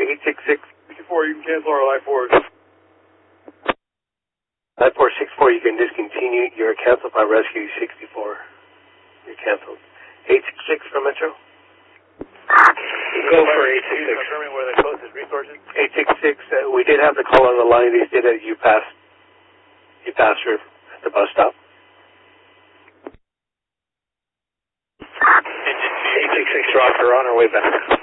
866. 64, you can cancel our Life Force. Life Force 64, you can discontinue. You're canceled by Rescue 64. You're canceled. 866 for Metro. Go for 866. Confirming where the closest resources. 866, we did have the call on the line. They did it. You passed her at the bus stop. 866 Roger, on our way back.